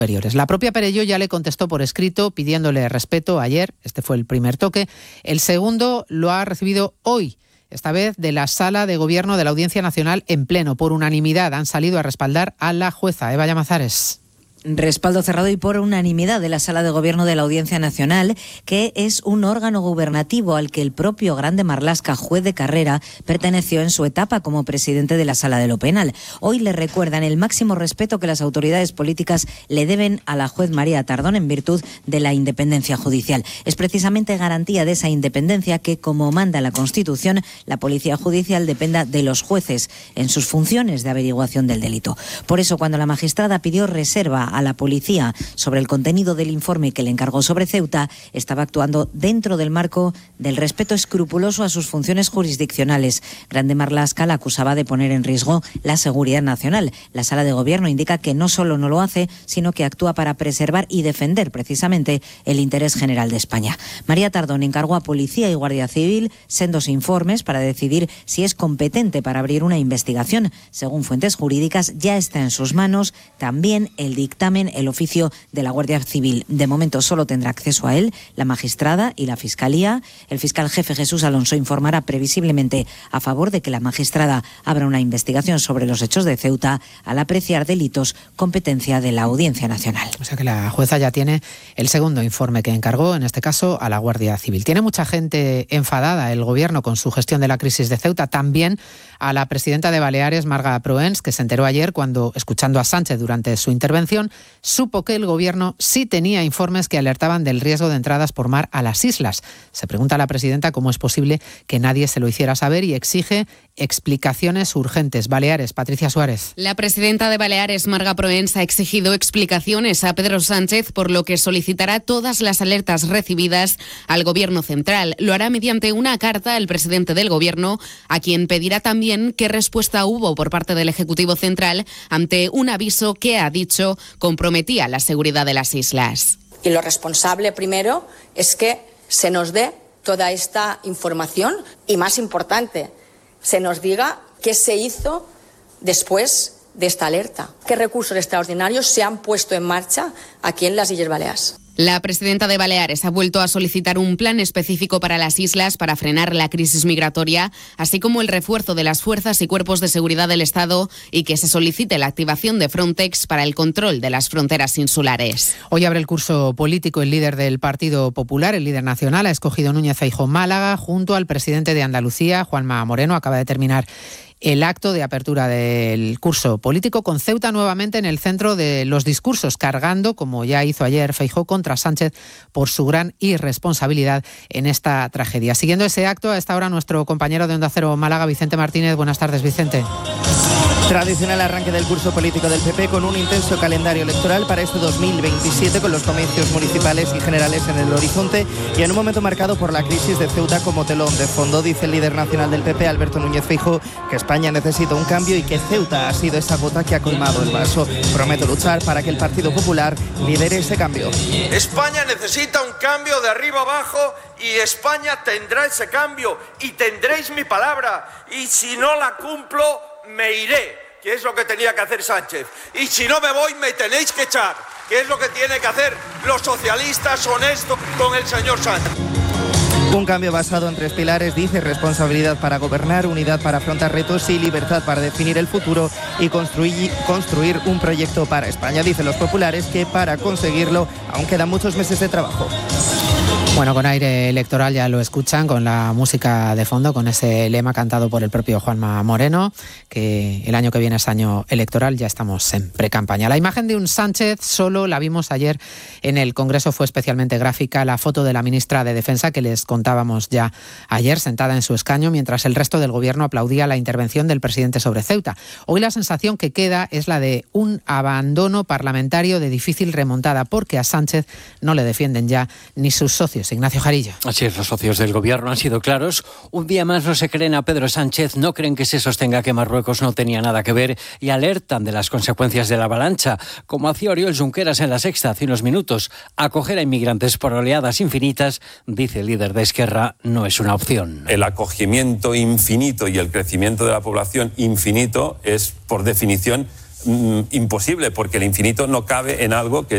superiores. La propia Perelló ya le contestó por escrito pidiéndole respeto ayer. Este fue el primer toque. El segundo lo ha recibido hoy, esta vez de la Sala de Gobierno de la Audiencia Nacional en pleno. Por unanimidad han salido a respaldar a la jueza Eva Llamazares. Respaldo cerrado y por unanimidad de la Sala de Gobierno de la Audiencia Nacional, que es un órgano gubernativo al que el propio Grande Marlaska, juez de carrera, perteneció en su etapa como presidente de la Sala de lo Penal. Hoy le recuerdan el máximo respeto que las autoridades políticas le deben a la juez María Tardón en virtud de la independencia judicial. Es precisamente garantía de esa independencia que, como manda la Constitución, la Policía Judicial dependa de los jueces en sus funciones de averiguación del delito. Por eso, cuando la magistrada pidió reserva a la policía sobre el contenido del informe que le encargó sobre Ceuta, estaba actuando dentro del marco del respeto escrupuloso a sus funciones jurisdiccionales. Grande Marlaska la acusaba de poner en riesgo la seguridad nacional. La Sala de Gobierno indica que no solo no lo hace, sino que actúa para preservar y defender precisamente el interés general de España. María Tardón encargó a Policía y Guardia Civil sendos informes para decidir si es competente para abrir una investigación. Según fuentes jurídicas, ya está en sus manos también el dictamen, el oficio de la Guardia Civil. De momento solo tendrá acceso a él la magistrada y la Fiscalía. El fiscal jefe Jesús Alonso informará previsiblemente a favor de que la magistrada abra una investigación sobre los hechos de Ceuta al apreciar delitos competencia de la Audiencia Nacional. O sea que la jueza ya tiene el segundo informe que encargó, en este caso, a la Guardia Civil. Tiene mucha gente enfadada el Gobierno con su gestión de la crisis de Ceuta, también a la presidenta de Baleares, Marga Proens, que se enteró ayer cuando, escuchando a Sánchez durante su intervención, supo que el Gobierno sí tenía informes que alertaban del riesgo de entradas por mar a las islas. Se pregunta a la presidenta cómo es posible que nadie se lo hiciera saber y exige explicaciones urgentes. Baleares, Patricia Suárez. La presidenta de Baleares, Marga Proens, ha exigido explicaciones a Pedro Sánchez, por lo que solicitará todas las alertas recibidas al Gobierno central. Lo hará mediante una carta al presidente del Gobierno, a quien pedirá también qué respuesta hubo por parte del Ejecutivo Central ante un aviso que, ha dicho, comprometía la seguridad de las islas. Y lo responsable primero es que se nos dé toda esta información y, más importante, se nos diga qué se hizo después de esta alerta, qué recursos extraordinarios se han puesto en marcha aquí en las Illes Baleares. La presidenta de Baleares ha vuelto a solicitar un plan específico para las islas para frenar la crisis migratoria, así como el refuerzo de las fuerzas y cuerpos de seguridad del Estado y que se solicite la activación de Frontex para el control de las fronteras insulares. Hoy abre el curso político el líder del Partido Popular, el líder nacional, ha escogido Núñez Feijóo Málaga junto al presidente de Andalucía, Juanma Moreno. Acaba de terminar el acto de apertura del curso político, con Ceuta nuevamente en el centro de los discursos, cargando, como ya hizo ayer Feijóo, contra Sánchez por su gran irresponsabilidad en esta tragedia. Siguiendo ese acto, a esta hora nuestro compañero de Onda Cero Málaga, Vicente Martínez. Buenas tardes, Vicente. Tradicional arranque del curso político del PP con un intenso calendario electoral para este 2027, con los comicios municipales y generales en el horizonte y en un momento marcado por la crisis de Ceuta como telón de fondo. Dice el líder nacional del PP, Alberto Núñez Feijóo, que España necesita un cambio y que Ceuta ha sido esa gota que ha colmado el vaso. Promete luchar para que el Partido Popular lidere ese cambio. España necesita un cambio de arriba abajo y España tendrá ese cambio y tendréis mi palabra, y si no la cumplo me iré, que es lo que tenía que hacer Sánchez, y si no me voy me tenéis que echar, que es lo que tiene que hacer los socialistas honestos con el señor Sánchez. Un cambio basado en tres pilares, dice: responsabilidad para gobernar, unidad para afrontar retos y libertad para definir el futuro y construir un proyecto para España. Dicen los populares que para conseguirlo aún quedan muchos meses de trabajo. Bueno, con aire electoral ya lo escuchan, con la música de fondo, con ese lema cantado por el propio Juanma Moreno, que el año que viene es año electoral, ya estamos en precampaña. La imagen de un Sánchez solo la vimos ayer en el Congreso, fue especialmente gráfica la foto de la ministra de Defensa que les contábamos ya ayer, sentada en su escaño, mientras el resto del gobierno aplaudía la intervención del presidente sobre Ceuta. Hoy la sensación que queda es la de un abandono parlamentario de difícil remontada, porque a Sánchez no le defienden ya ni sus socios. Ignacio Jarillo. Así es, los socios del gobierno han sido claros. Un día más no se creen a Pedro Sánchez, no creen que se sostenga que Marruecos no tenía nada que ver y alertan de las consecuencias de la avalancha, como hacía Oriol Junqueras en La Sexta hace unos minutos. Acoger a inmigrantes por oleadas infinitas, dice el líder de Esquerra, no es una opción. El acogimiento infinito y el crecimiento de la población infinito es, por definición, imposible, porque el infinito no cabe en algo que